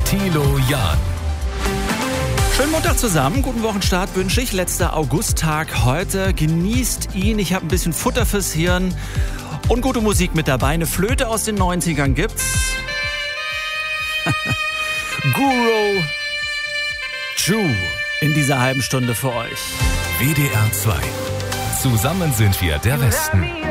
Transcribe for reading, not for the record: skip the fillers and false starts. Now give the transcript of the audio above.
Thilo Jahn. Schönen Montag zusammen, guten Wochenstart wünsche ich. Letzter Augusttag heute. Genießt ihn, ich habe ein bisschen Futter fürs Hirn und gute Musik mit dabei. Eine Flöte aus den 90ern gibt's. Guru Ju in dieser halben Stunde für euch. WDR 2. Zusammen sind wir der Westen.